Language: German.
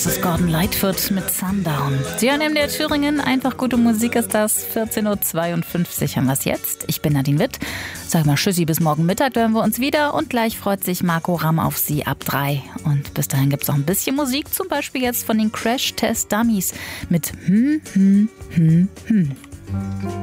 Das ist Gordon Lightfoot mit Sundown. Sie hören MDR Thüringen, einfach gute Musik ist das. 14.52 Uhr haben wir es jetzt. Ich bin Nadine Witt. Sag mal Tschüssi, bis morgen Mittag hören wir uns wieder. Und gleich freut sich Marco Ramm auf Sie ab 3. Und bis dahin gibt es auch ein bisschen Musik, zum Beispiel jetzt von den Crash Test Dummies mit